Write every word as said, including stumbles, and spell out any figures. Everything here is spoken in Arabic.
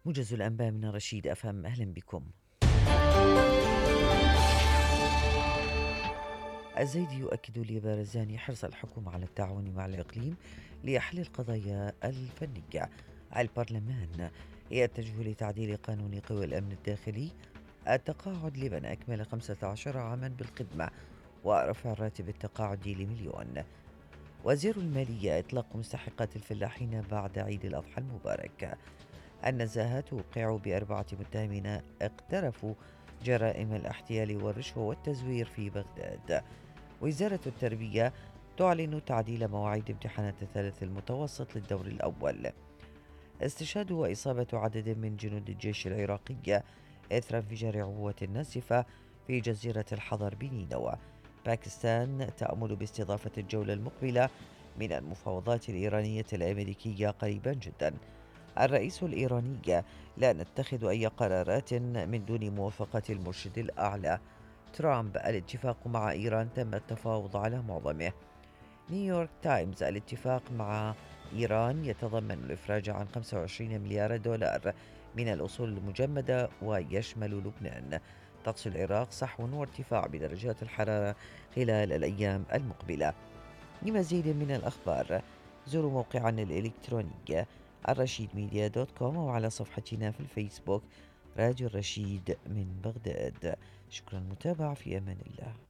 موجز الأنباء من رشيد أفهم، أهلا بكم. الزايدي يؤكد لبارزاني حرص الحكومة على التعاون مع الإقليم لحل القضايا الفنية. البرلمان يتجه لتعديل قانون قوى الأمن الداخلي، التقاعد لمن أكمل خمسة عشر عاما بالخدمة ورفع الراتب التقاعدي لمليون. وزير المالية إطلاق مستحقات الفلاحين بعد عيد الأضحى المبارك. النزاهة توقع بأربعة متهمين اقترفوا جرائم الاحتيال والرشوة والتزوير في بغداد. وزارة التربية تعلن تعديل مواعيد امتحانات الثالث المتوسط للدور الأول. استشهاد وإصابة عدد من جنود الجيش العراقي إثر انفجار عبوة ناسفة في جزيرة الحضر بنينوى. باكستان تأمل باستضافة الجولة المقبلة من المفاوضات الإيرانية الأمريكية قريبا جدا. الرئيس الإيراني: لا نتخذ أي قرارات من دون موافقة المرشد الأعلى. ترامب: الاتفاق مع إيران تم التفاوض على معظمه. نيويورك تايمز: الاتفاق مع إيران يتضمن الإفراج عن خمسة وعشرين مليار دولار من الأصول المجمدة ويشمل لبنان. طقس العراق: صحو وارتفاع بدرجات الحرارة خلال الأيام المقبلة. لمزيد من الأخبار زوروا موقعنا الإلكتروني الرشيد ميديا دوت كوم وعلى صفحتنا في الفيسبوك راديو الرشيد من بغداد. شكرا للمتابعة، في أمان الله.